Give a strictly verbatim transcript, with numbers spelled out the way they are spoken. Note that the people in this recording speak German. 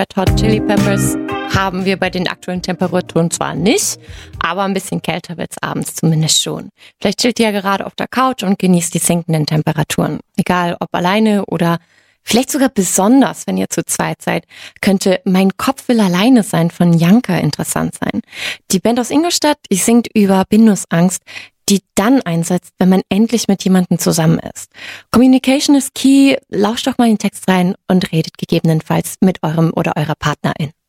Red Hot Chili Peppers haben wir bei den aktuellen Temperaturen zwar nicht, aber ein bisschen kälter wird's abends zumindest schon. Vielleicht chillt ihr ja gerade auf der Couch und genießt die sinkenden Temperaturen. Egal ob alleine oder vielleicht sogar besonders, wenn ihr zu zweit seid, könnte Mein Kopf will alleine sein von Janka interessant sein. Die Band aus Ingolstadt, die singt über Bindungsangst, die dann einsetzt, wenn man endlich mit jemandem zusammen ist. Communication is key. Lauscht doch mal in den Text rein und redet gegebenenfalls mit eurem oder eurer Partnerin.